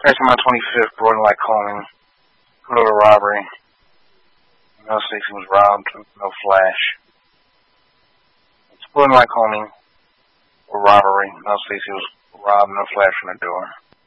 Thursday, March 25th, broad light calling. Florida robbery. No Stacy was robbed. No flash. It's broad light calling. Or robbery. No Stacy was robbed. No flash from the door.